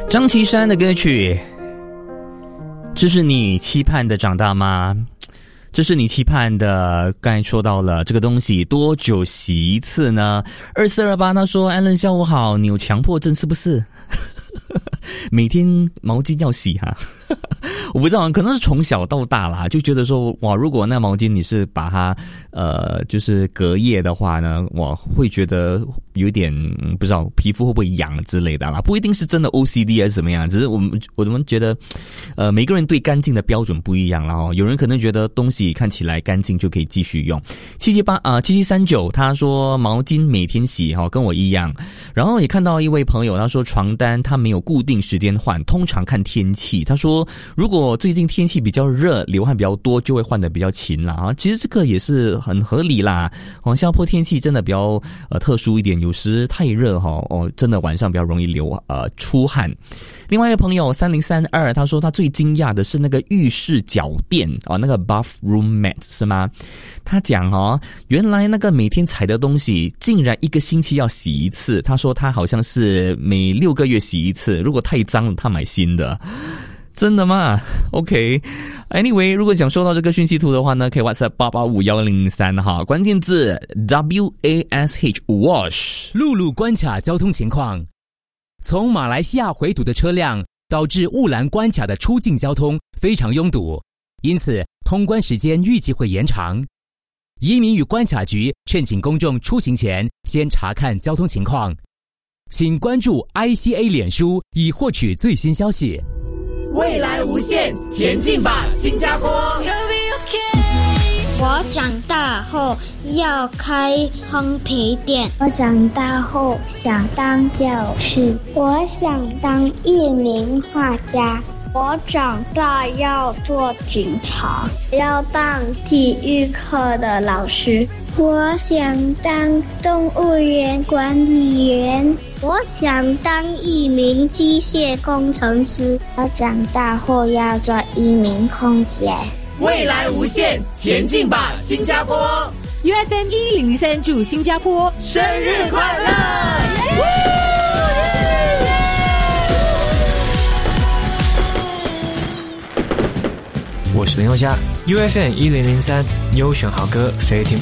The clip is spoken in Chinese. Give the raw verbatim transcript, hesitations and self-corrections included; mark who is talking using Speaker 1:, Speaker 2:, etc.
Speaker 1: 张绮珊的歌曲，这是你期盼的长大吗？这是你期盼的，刚才说到了这个东西多久洗一次呢？二四二八他说 Alan 下午好，你有强迫症是不是？每天毛巾要洗哈，我不知道，可能是从小到大啦，就觉得说哇，如果那毛巾你是把它呃就是隔夜的话呢，我会觉得有点不知道皮肤会不会痒之类的啦，不一定是真的 O C D 还是怎么样，只是我们我们觉得呃每个人对干净的标准不一样啦哦，有人可能觉得东西看起来干净就可以继续用。七七八啊七七三九他说毛巾每天洗哈，跟我一样。然后也看到一位朋友他说床单他没有固定时间换，通常看天气。他说如果最近天气比较热，流汗比较多，就会换得比较勤啦啊。其实这个也是很合理啦。哦，新加坡天气真的比较呃特殊一点，有时太热哈哦，真的晚上比较容易流呃出汗。另外一个朋友三零三二他说他最惊讶的是那个浴室脚垫啊、哦，那个 bathroom mat 是吗？他讲哦，原来那个每天踩的东西竟然一个星期要洗一次。他说他好像是每六个月洗一次，如果太脏了他买新的。真的吗 ？OK， Anyway， 如果想收到这个讯息图的话呢，可以 WhatsApp 八八五一零零三哈，关键字 W A S H wash。
Speaker 2: 陆路关卡交通情况，从马来西亚回堵的车辆导致雾兰关卡的出境交通非常拥堵，因此通关时间预计会延长。移民与关卡局劝请公众出行前先查看交通情况，请关注 I C A 脸书以获取最新消息。
Speaker 3: 未来无限，前进吧，新加坡！
Speaker 4: 我长大后要开烘焙店。我长大后想当教师。我想当一名画家。我长大要做警察，要当体育课的老师。我想当动物园管理员。我想当一名机械工程师。我长大后要做一名空姐。
Speaker 3: 未来无限，前进吧，新加坡
Speaker 5: ！U F M 一零零三祝新加坡
Speaker 3: 生日快乐！
Speaker 6: 我是林宥嘉 ，U F M 一零零三优选好歌非听。